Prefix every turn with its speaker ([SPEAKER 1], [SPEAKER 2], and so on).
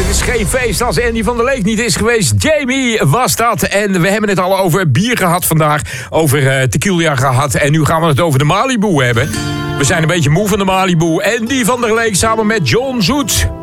[SPEAKER 1] is geen feest als Andy van der Leek niet is geweest. Jamie was dat. En we hebben het al over bier gehad vandaag. Over tequila gehad. En nu gaan we het over de Malibu hebben. We zijn een beetje moe van de Malibu. Andy van der Leek samen met John Zoet.